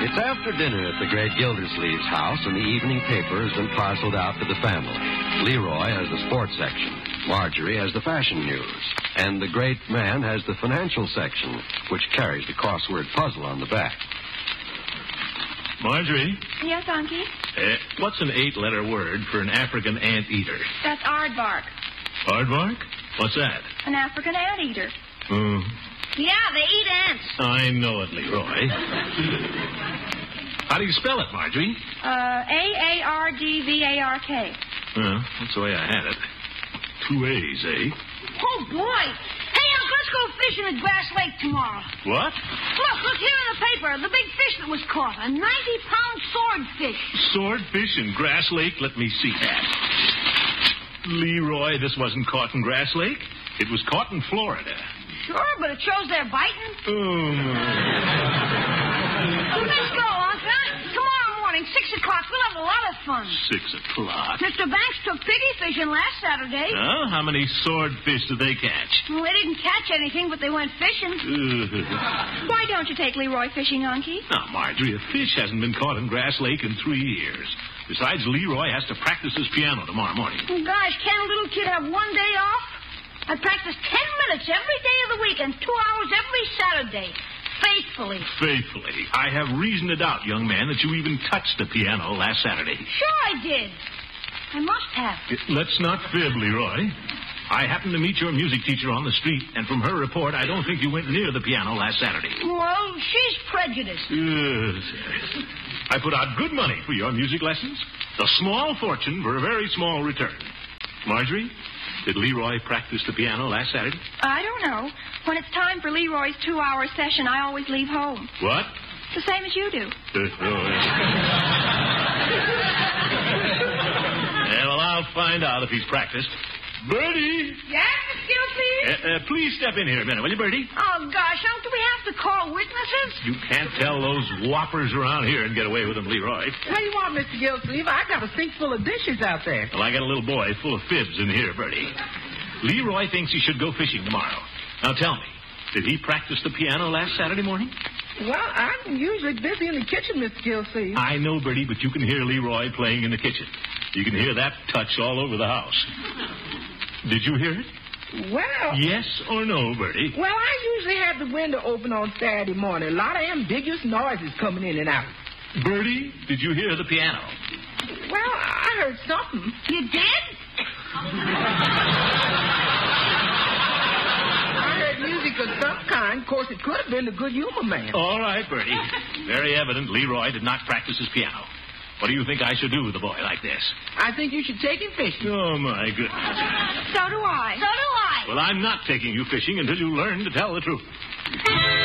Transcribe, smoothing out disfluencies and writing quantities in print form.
It's after dinner at the great Gildersleeve's house, and the evening paper has been parceled out to the family. Leroy has the sports section. Marjorie has the fashion news. And the great man has the financial section, which carries the crossword puzzle on the back. Marjorie? Yes, Unky? What's an 8-letter word for an African anteater? That's aardvark. Aardvark? What's that? An African anteater. Yeah, they eat ants. I know it, Leroy. How do you spell it, Marjorie? Aardvark. Well, that's the way I had it. 2 A's, eh? Oh, boy. Hey, let's go fishing at Grass Lake tomorrow. What? Look here in the paper. The big fish that was caught. A 90-pound swordfish. Swordfish in Grass Lake? Let me see that. Leroy, this wasn't caught in Grass Lake. It was caught in Florida. Sure, but it shows they're biting. Oh, my. Let's go, Uncle. Tomorrow morning, 6 o'clock. We'll have a lot of fun. 6 o'clock. Mr. Banks took piggy fishing last Saturday. Oh, how many swordfish did they catch? Well, they didn't catch anything, but they went fishing. Why don't you take Leroy fishing, Unky? Now, Marjorie, a fish hasn't been caught in Grass Lake in 3 years. Besides, Leroy has to practice his piano tomorrow morning. Oh, gosh, can't a little kid have one day off? I practice 10 minutes every day of the week and 2 hours every Saturday. Faithfully. Faithfully. I have reason to doubt, young man, that you even touched the piano last Saturday. Sure I did. I must have. Let's not fib, Leroy. I happened to meet your music teacher on the street, and from her report, I don't think you went near the piano last Saturday. Well, she's prejudiced. Yes. I put out good money for your music lessons. A small fortune for a very small return. Marjorie, did Leroy practice the piano last Saturday? I don't know. When it's time for Leroy's 2-hour session, I always leave home. What? The same as you do. Yeah, well, I'll find out if he's practiced. Bertie! Yes, Miss Gilsey? Please step in here a minute, will you, Bertie? Oh, gosh, do we have to call witnesses? You can't tell those whoppers around here and get away with them, Leroy. What do you want, Mr. Gilsleeve? I got a sink full of dishes out there. Well, I got a little boy full of fibs in here, Bertie. Leroy thinks he should go fishing tomorrow. Now, tell me, did he practice the piano last Saturday morning? Well, I'm usually busy in the kitchen, Mr. Gilsleeve. I know, Bertie, but you can hear Leroy playing in the kitchen. You can hear that touch all over the house. Did you hear it? Well... Yes or no, Bertie? Well, I usually have the window open on Saturday morning. A lot of ambiguous noises coming in and out. Bertie, did you hear the piano? Well, I heard something. You did? I heard music of some kind. Of course, it could have been the Good Humor Man. All right, Bertie. Very evident Leroy did not practice his piano. What do you think I should do with a boy like this? I think you should take him fishing. Oh, my goodness. So do I. So do I. Well, I'm not taking you fishing until you learn to tell the truth.